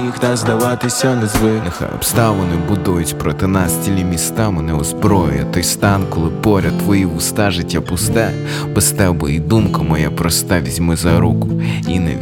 Їх та здаватися не звик. Нехай обставини будують проти нас цілі міста, мене озброює той стан, коли поряд твої вуста, життя пусте. Без тебе і думка моя проста, візьми за руку і не